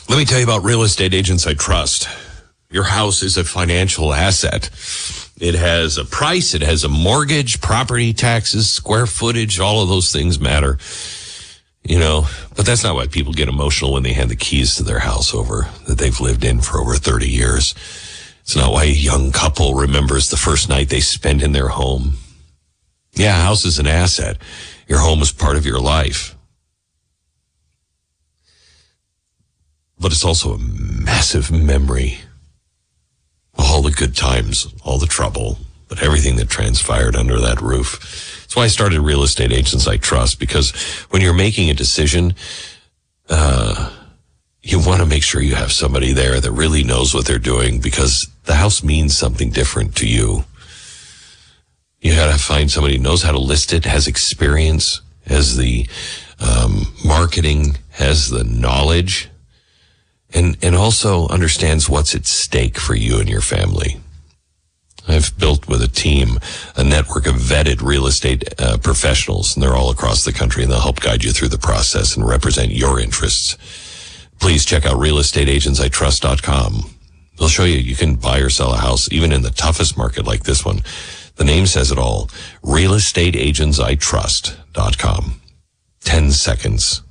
Let me tell you about Real Estate Agents I Trust. Your house is a financial asset. It has a price, it has a mortgage, property taxes, square footage, all of those things matter. You know, but that's not why people get emotional when they hand the keys to their house over that they've lived in for over 30 years. It's not why a young couple remembers the first night they spent in their home. Yeah, a house is an asset. Your home is part of your life. But it's also a massive memory. All the good times, all the trouble, but everything that transpired under that roof. That's why I started Real Estate Agents I Trust, because when you're making a decision, you want to make sure you have somebody there that really knows what they're doing, because the house means something different to you. You got to find somebody who knows how to list it, has experience, has the marketing, has the knowledge, and also understands what's at stake for you and your family. I've built with a team a network of vetted real estate professionals, and they're all across the country, and they'll help guide you through the process and represent your interests. Please check out realestateagentsitrust.com. They'll show you can buy or sell a house even in the toughest market like this one. The name says it all. realestateagentsitrust.com. 10 seconds.